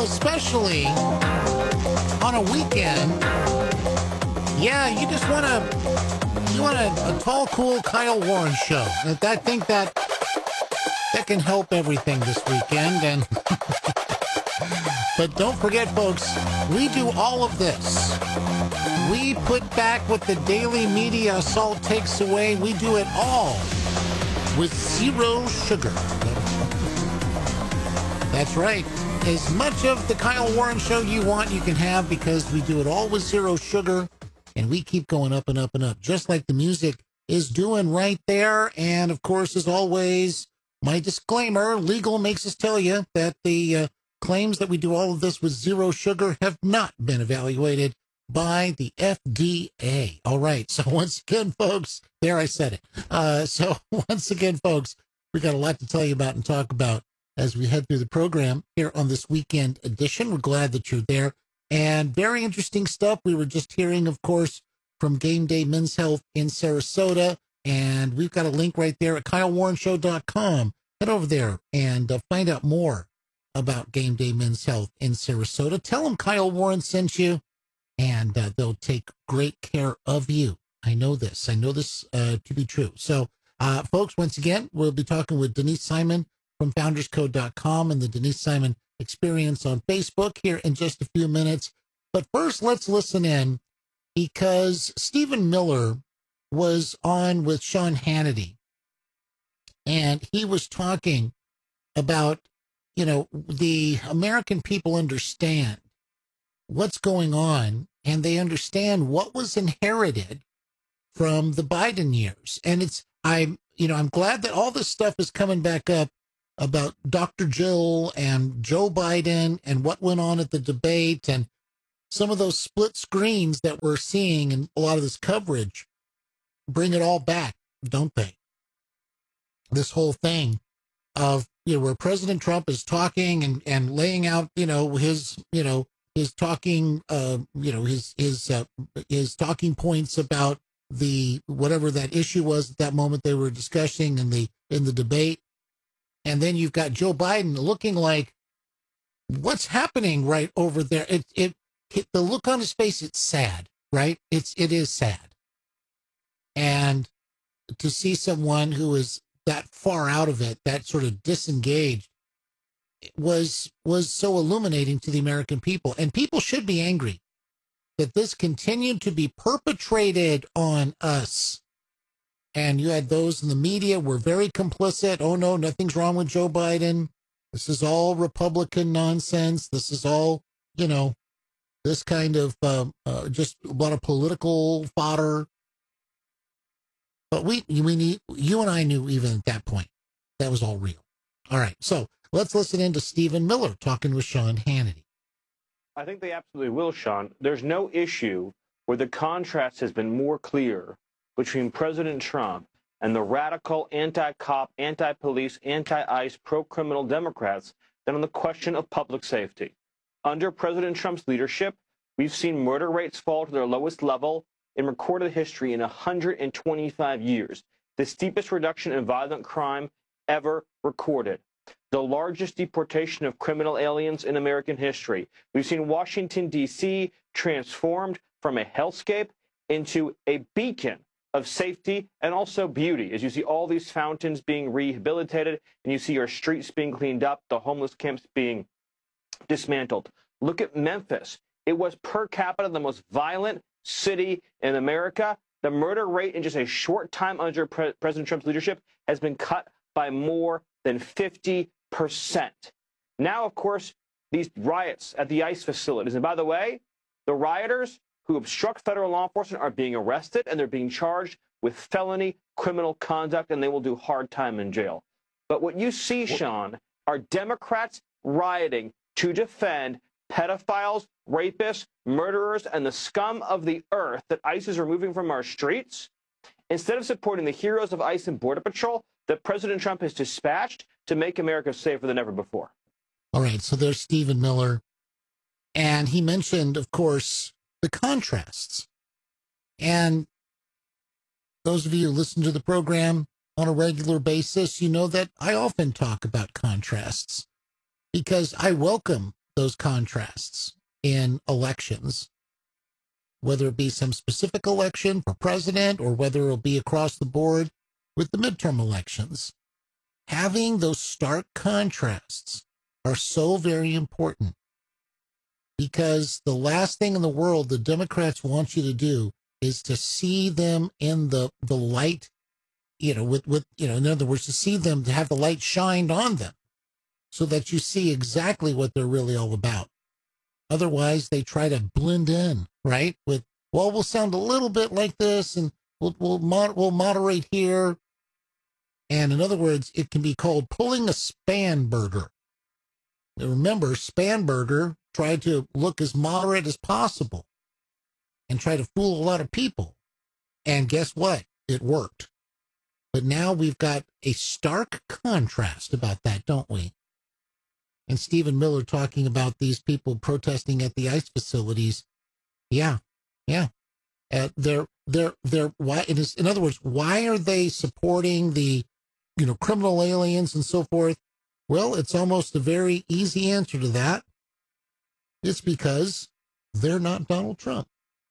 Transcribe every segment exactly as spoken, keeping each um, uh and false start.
especially on a weekend. Yeah, you just want to, you want a, a tall, cool Kyle Warren show. I think that that can help everything this weekend. And but don't forget, folks, we do all of this. We put back what the daily media assault takes away. We do it all with zero sugar. That's right. As much of the Kyle Warren show you want, you can have, because we do it all with zero sugar, and we keep going up and up and up, just like the music is doing right there. And of course, as always, my disclaimer, legal makes us tell you that the uh, claims that we do all of this with zero sugar have not been evaluated by the F D A. All right. So once again, folks, there I said it. Uh, so once again, folks, we got a lot to tell you about and talk about as we head through the program here on this weekend edition. We're glad that you're there. And very interesting stuff. We were just hearing, of course, from Game Day Men's Health in Sarasota. And we've got a link right there at kyle warren show dot com. Head over there and uh, find out more about Game Day Men's Health in Sarasota. Tell them Kyle Warren sent you, and uh, they'll take great care of you. I know this. I know this uh, to be true. So, uh, folks, once again, we'll be talking with Denise Simon from founders code dot com and the Denise Simon Experience on Facebook here in just a few minutes. But first, let's listen in, because Stephen Miller was on with Sean Hannity, and he was talking about, you know, the American people understand what's going on, and they understand what was inherited from the Biden years. And it's, I'm, you know, I'm glad that all this stuff is coming back up about Doctor Jill and Joe Biden and what went on at the debate, and some of those split screens that we're seeing in a lot of this coverage bring it all back, don't they? This whole thing of, you know, where President Trump is talking and, and laying out, you know, his, you know, his talking, uh, you know, his, his, uh, his talking points about the, whatever that issue was at that moment they were discussing in the, in the debate. And then you've got Joe Biden looking like, what's happening right over there? It, it, it, the look on his face, it's sad, right? It's, it is sad. And to see someone who is that far out of it, that sort of disengaged, was was so illuminating to the American people. And people should be angry that this continued to be perpetrated on us. And you had those in the media were very complicit. Oh, no, nothing's wrong with Joe Biden. This is all Republican nonsense. This is all, you know, this kind of uh, uh, just a lot of political fodder. But we, we need, you and I knew even at that point, that was all real. All right. So let's listen in to Stephen Miller talking with Sean Hannity. I think they absolutely will, Sean. There's no issue where the contrast has been more clear between President Trump and the radical anti-cop, anti-police, anti-ICE, pro-criminal Democrats than on the question of public safety. Under President Trump's leadership, we've seen murder rates fall to their lowest level in recorded history in one hundred twenty-five years, the steepest reduction in violent crime ever recorded, the largest deportation of criminal aliens in American history. We've seen Washington, D C transformed from a hellscape into a beacon of safety and also beauty, as you see all these fountains being rehabilitated and you see our streets being cleaned up, the homeless camps being dismantled. Look at Memphis. It was per capita the most violent city in America. The murder rate in just a short time under Pre- President Trump's leadership has been cut by more than fifty percent. Now, of course, these riots at the ICE facilities. And by the way, the rioters who obstruct federal law enforcement are being arrested and they're being charged with felony criminal conduct, and they will do hard time in jail. But what you see, Sean, are Democrats rioting to defend pedophiles, rapists, murderers, and the scum of the earth that ICE is removing from our streets, instead of supporting the heroes of ICE and Border Patrol that President Trump has dispatched to make America safer than ever before. All right, so there's Stephen Miller. And he mentioned, of course, the contrasts. And those of you who listen to the program on a regular basis, you know that I often talk about contrasts, because I welcome those contrasts in elections, whether it be some specific election for president or whether it'll be across the board with the midterm elections. Having those stark contrasts are so very important, because the last thing in the world the Democrats want you to do is to see them in the, the light, you know, with, with, you know, in other words, to see them, to have the light shined on them so that you see exactly what they're really all about. Otherwise, they try to blend in, right? With, well, we'll sound a little bit like this and we'll, we'll, mod- we'll moderate here. And in other words, it can be called pulling a Spanberger. Now remember, Spanberger tried to look as moderate as possible and try to fool a lot of people. And guess what? It worked. But now we've got a stark contrast about that, don't we? And Stephen Miller talking about these people protesting at the ICE facilities. Yeah, yeah. Uh, they're, they're, they're, why, it is, in other words, why are they supporting the, you know, criminal aliens and so forth? Well, it's almost a very easy answer to that. It's because they're not Donald Trump.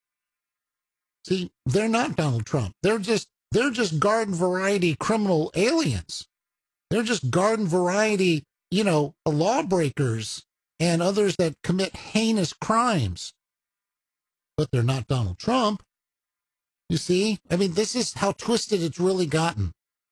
See, they're not Donald Trump. They're just, they're just garden variety criminal aliens. They're just garden variety, you know, lawbreakers and others that commit heinous crimes. But they're not Donald Trump. You see, I mean, this is how twisted it's really gotten.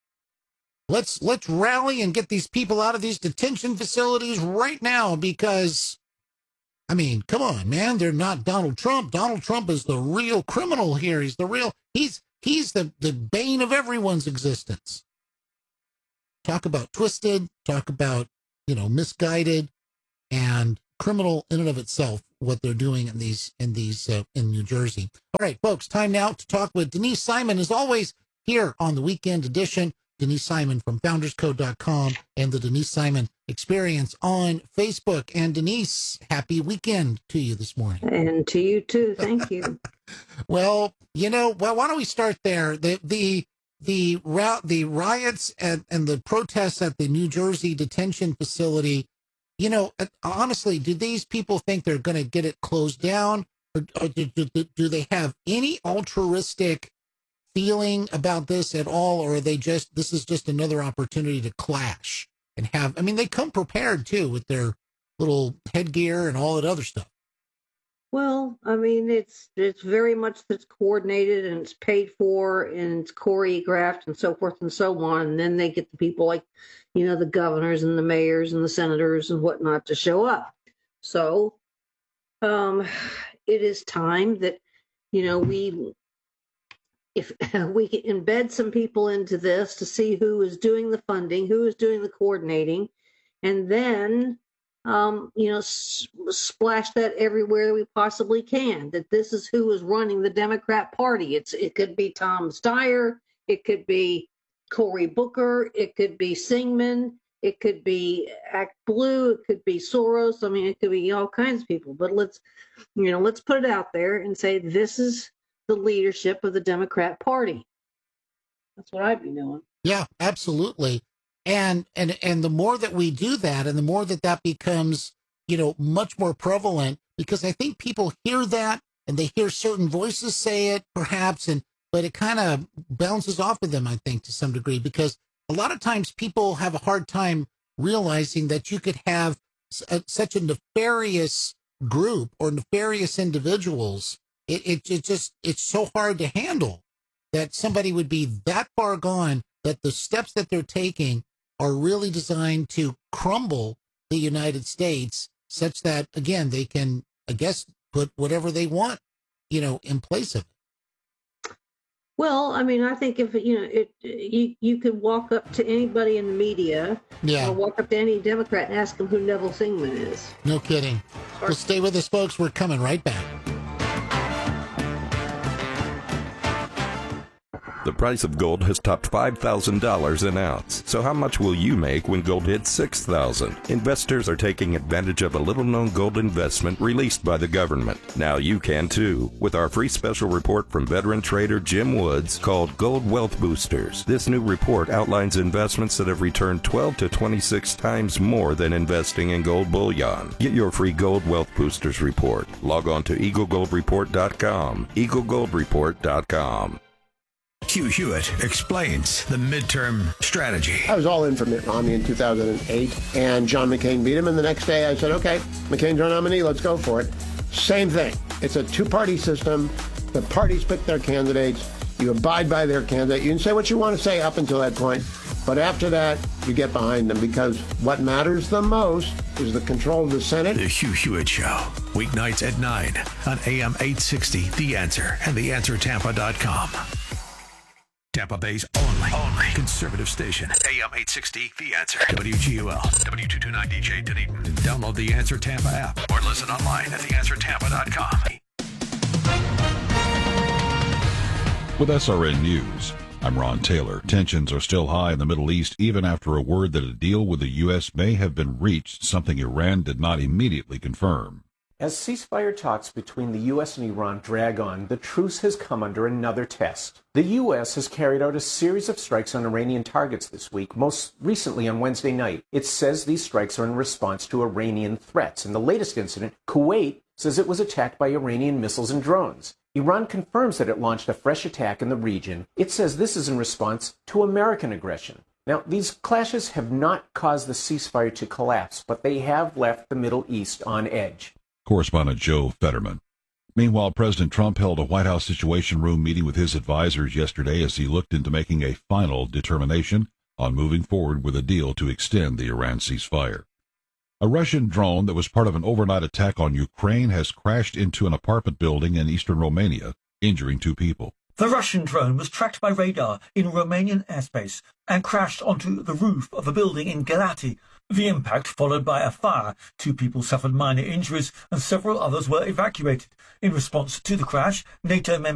Let's let's rally and get these people out of these detention facilities right now because, I mean, come on, man, they're not Donald Trump. Donald Trump is the real criminal here. He's the real, he's he's the, the bane of everyone's existence. Talk about twisted, talk about, you know, misguided and criminal in and of itself, what they're doing in these, in these, uh, in New Jersey. All right, folks, time now to talk with Denise Simon, as always, here on the Weekend Edition. Denise Simon from founders code dot com and the Denise Simon Experience on Facebook. And Denise, happy weekend to you this morning. And to you too. Thank you. Well, you know, well, why don't we start there? The the the route, the riots and, and the protests at the New Jersey detention facility. You know, honestly, do these people think they're going to get it closed down, or, or do, do, do they have any altruistic feeling about this at all, or are they just, this is just another opportunity to clash and have, I mean, they come prepared too with their little headgear and all that other stuff. Well, I mean, it's it's very much that's coordinated and it's paid for and it's choreographed and so forth and so on. And then they get the people like, you know, the governors and the mayors and the senators and whatnot to show up. So um, it is time that, you know, we if we can embed some people into this to see who is doing the funding, who is doing the coordinating, and then, um, you know, s- splash that everywhere we possibly can, that this is who is running the Democrat Party. It's It could be Tom Steyer, it could be Cory Booker, it could be Singman, it could be Act Blue, it could be Soros. I mean, it could be all kinds of people. But let's, you know, let's put it out there and say this is the leadership of the Democrat Party. That's what I'd be doing. Yeah, absolutely. And and and the more that we do that, and the more that that becomes, you know, much more prevalent, because I think people hear that and they hear certain voices say it, perhaps, and but it kind of bounces off of them, I think, to some degree, because a lot of times people have a hard time realizing that you could have a, such a nefarious group or nefarious individuals. It, it it just, it's so hard to handle that somebody would be that far gone that the steps that they're taking are really designed to crumble the United States such that, again, they can, I guess, put whatever they want, you know, in place of it. Well, I mean, I think if, you know, it, you, you could walk up to anybody in the media, yeah, or walk up to any Democrat and ask them who Neville Singman is. No kidding. Well, stay with us, folks. We're coming right back. The price of gold has topped five thousand dollars an ounce. So how much will you make when gold hits six thousand dollars? Investors are taking advantage of a little-known gold investment released by the government. Now you can too, with our free special report from veteran trader Jim Woods called Gold Wealth Boosters. This new report outlines investments that have returned twelve to twenty-six times more than investing in gold bullion. Get your free Gold Wealth Boosters report. Log on to eagle gold report dot com. eagle gold report dot com. Hugh Hewitt explains the midterm strategy. I was all in for Mitt Romney in two thousand eight, and John McCain beat him, and the next day I said, okay, McCain's our nominee, let's go for it. Same thing. It's a two-party system. The parties pick their candidates. You abide by their candidate. You can say what you want to say up until that point, but after that, you get behind them, because what matters the most is the control of the Senate. The Hugh Hewitt Show, weeknights at nine on A M eight sixty, The Answer, and the answer tampa dot com. Tampa Bay's only, only conservative station. A M eight sixty, The Answer. W G U L, W two twenty-nine D J Dunedin. Download the Answer Tampa app or listen online at the answer tampa dot com. With S R N News, I'm Ron Taylor. Tensions are still high in the Middle East, even after a word that a deal with the U S may have been reached, something Iran did not immediately confirm. As ceasefire talks between the U S and Iran drag on, the truce has come under another test. The U S has carried out a series of strikes on Iranian targets this week, most recently on Wednesday night. It says these strikes are in response to Iranian threats. In the latest incident, Kuwait says it was attacked by Iranian missiles and drones. Iran confirms that it launched a fresh attack in the region. It says this is in response to American aggression. Now, these clashes have not caused the ceasefire to collapse, but they have left the Middle East on edge. Correspondent Joe Fetterman. Meanwhile, President Trump held a White House Situation Room meeting with his advisors yesterday as he looked into making a final determination on moving forward with a deal to extend the Iran ceasefire. A Russian drone that was part of an overnight attack on Ukraine has crashed into an apartment building in eastern Romania, injuring two people. The Russian drone was tracked by radar in Romanian airspace and crashed onto the roof of a building in Galati. The impact followed by a fire. Two people suffered minor injuries and several others were evacuated. In response to the crash, NATO members